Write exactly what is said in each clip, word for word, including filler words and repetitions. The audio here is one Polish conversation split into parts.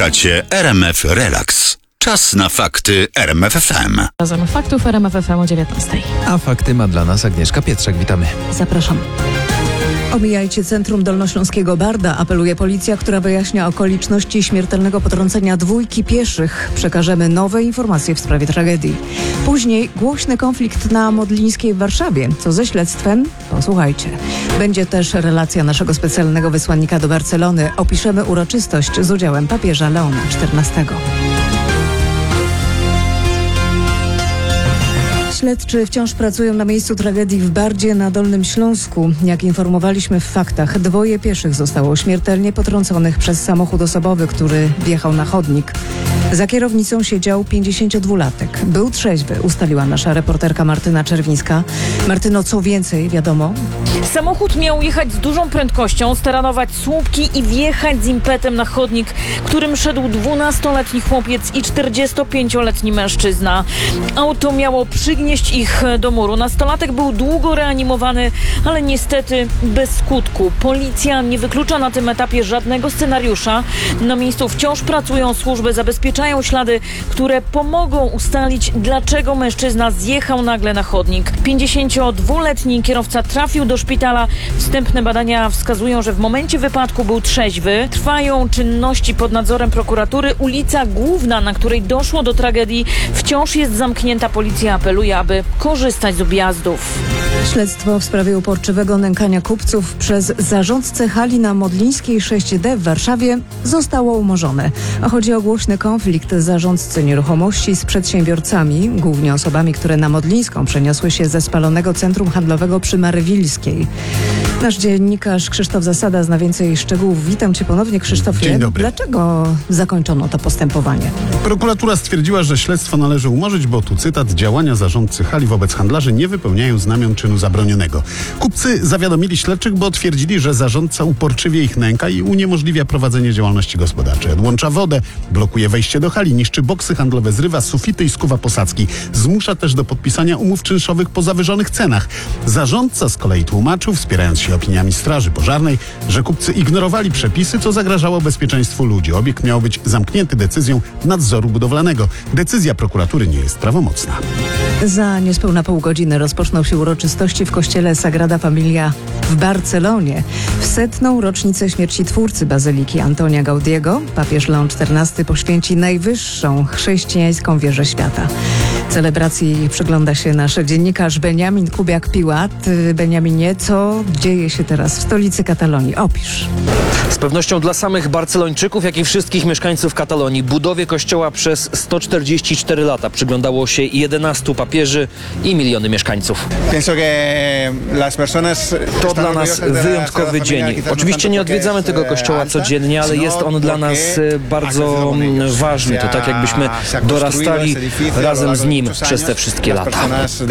Słuchacie R M F Relax. Czas na fakty R M F F M. Razem faktów R M F F M o dziewiętnastej. A fakty ma dla nas Agnieszka Pietrzak. Witamy. Zapraszam. Omijajcie centrum dolnośląskiego Barda, apeluje policja, która wyjaśnia okoliczności śmiertelnego potrącenia dwójki pieszych. Przekażemy nowe informacje w sprawie tragedii. Później głośny konflikt na Modlińskiej w Warszawie. Co ze śledztwem? Posłuchajcie. Będzie też relacja naszego specjalnego wysłannika do Barcelony. Opiszemy uroczystość z udziałem papieża Leona czternastego. Śledczy wciąż pracują na miejscu tragedii w Bardzie na Dolnym Śląsku. Jak informowaliśmy w faktach, dwoje pieszych zostało śmiertelnie potrąconych przez samochód osobowy, który wjechał na chodnik. Za kierownicą siedział pięćdziesięciodwulatek. Był trzeźwy, ustaliła nasza reporterka Martyna Czerwińska. Martyno, co więcej wiadomo? Samochód miał jechać z dużą prędkością, staranować słupki i wjechać z impetem na chodnik, którym szedł dwunastoletni chłopiec i czterdziestopięcioletni mężczyzna. Auto miało przygnieść ich do muru. Nastolatek był długo reanimowany, ale niestety bez skutku. Policja nie wyklucza na tym etapie żadnego scenariusza. Na miejscu wciąż pracują służby, zabezpieczają ślady, które pomogą ustalić, dlaczego mężczyzna zjechał nagle na chodnik. pięćdziesięciodwuletni kierowca trafił do szpitala. Wstępne badania wskazują, że w momencie wypadku był trzeźwy. Trwają czynności pod nadzorem prokuratury. Ulica główna, na której doszło do tragedii, wciąż jest zamknięta. Policja apeluje, aby korzystać z objazdów. Śledztwo w sprawie uporczywego nękania kupców przez zarządcę hali na Modlińskiej sześć D w Warszawie zostało umorzone. Chodzi o głośny konflikt zarządcy nieruchomości z przedsiębiorcami, głównie osobami, które na Modlińską przeniosły się ze spalonego centrum handlowego przy Marywilskiej. Nasz dziennikarz Krzysztof Zasada zna więcej szczegółów. Witam cię ponownie, Krzysztofie. Dzień dobry. Dlaczego zakończono to postępowanie? Prokuratura stwierdziła, że śledztwo należy umorzyć, bo tu cytat: działania zarządcy hali wobec handlarzy nie wypełniają znamion czynu zabronionego. Kupcy zawiadomili śledczych, bo twierdzili, że zarządca uporczywie ich nęka i uniemożliwia prowadzenie działalności gospodarczej. Odłącza wodę, blokuje wejście do hali, niszczy boksy handlowe, zrywa sufity i skuwa posadzki. Zmusza też do podpisania umów czynszowych po zawyżonych cenach. Zarządca z kolei tłumaczył, wspierając się opiniami straży pożarnej, że kupcy ignorowali przepisy, co zagrażało bezpieczeństwu ludzi. Obiekt miał być zamknięty decyzją nadzoru budowlanego. Decyzja prokuratury nie jest prawomocna. Za niespełna pół godziny rozpoczną się uroczystości w kościele Sagrada Familia w Barcelonie. W setną rocznicę śmierci twórcy bazyliki Antonia Gaudiego papież Leon czternasty poświęci najwyższą chrześcijańską wieżę świata. Celebracji przygląda się nasz dziennikarz Beniamin Kubiak-Piłat. Beniaminie, co dzieje się teraz w stolicy Katalonii? Opisz. Z pewnością dla samych Barcelończyków, jak i wszystkich mieszkańców Katalonii budowie kościoła przez sto czterdzieści cztery lata przyglądało się jedenastu papieży i miliony mieszkańców. To dla nas wyjątkowy dzień. Oczywiście nie odwiedzamy tego kościoła codziennie, ale jest on dla nas bardzo ważny. To tak, jakbyśmy dorastali razem z nim przez te wszystkie lata.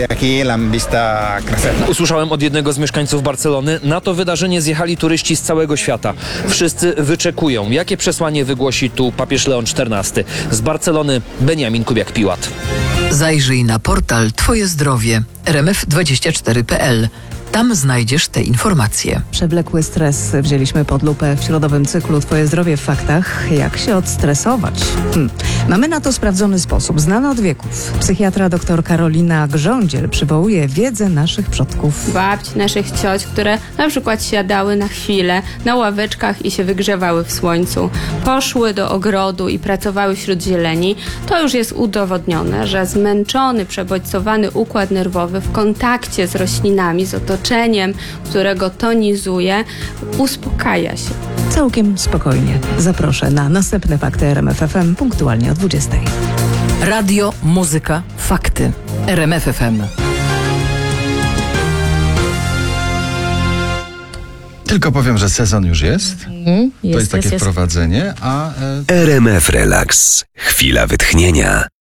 Usłyszałem od jednego z mieszkańców Barcelony: na to wydarzenie zjechali turyści z całego świata. Wszyscy wyczekują. Jakie przesłanie wygłosi tu papież Leon czternasty? Z Barcelony Beniamin Kubiak-Piłat. Zajrzyj na portal Twoje Zdrowie R M F dwadzieścia cztery kropka p l. Tam znajdziesz te informacje. Przewlekły stres wzięliśmy pod lupę w środowym cyklu Twoje zdrowie w faktach. Jak się odstresować? Hmm. Mamy na to sprawdzony sposób, znany od wieków. Psychiatra dr Karolina Grządziel przywołuje wiedzę naszych przodków. Babć, naszych cioć, które na przykład siadały na chwilę na ławeczkach i się wygrzewały w słońcu. Poszły do ogrodu i pracowały wśród zieleni. To już jest udowodnione, że zmęczony, przebodźcowany układ nerwowy w kontakcie z roślinami, z otoczeniem, którego tonizuje, uspokaja się. Całkiem spokojnie. Zaproszę na następne fakty R M F F M punktualnie o dwudziestej. Radio, muzyka, fakty. R M F F M. Tylko powiem, że sezon już jest. Mm, jest to jest takie jest, wprowadzenie, a... E... R M F Relax. Chwila wytchnienia.